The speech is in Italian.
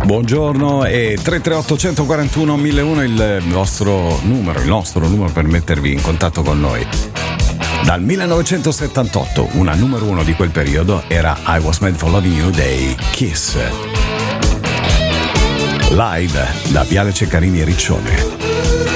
Buongiorno, e 338 141 1001 il nostro numero per mettervi in contatto con noi. Dal 1978, una numero uno di quel periodo era I Was Made for Loving You dei Kiss. Live da Viale Ceccarini e Riccione.